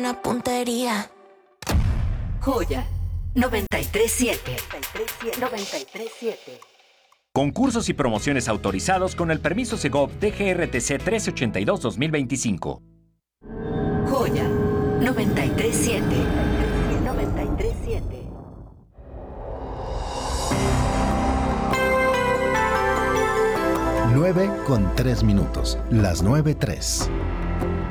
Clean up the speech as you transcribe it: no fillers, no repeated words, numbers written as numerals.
buena puntería. Joya 93.7. 93.7. Concursos y promociones autorizados con el permiso Segov DGRTC 1382-2025. Joya 93.7. 93.7. 9:03. Las 9:03.